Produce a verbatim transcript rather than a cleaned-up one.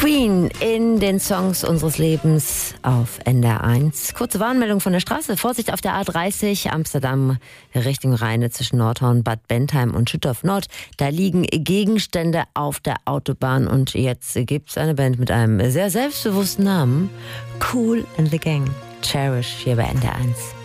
Queen in den Songs unseres Lebens auf N D R eins. Kurze Warnmeldung von der Straße. Vorsicht auf der A dreißig, Amsterdam Richtung Rheine zwischen Nordhorn, Bad Bentheim und Schüttorf Nord. Da liegen Gegenstände auf der Autobahn und jetzt gibt's eine Band mit einem sehr selbstbewussten Namen. Kool and the Gang. Cherish hier bei N D R eins.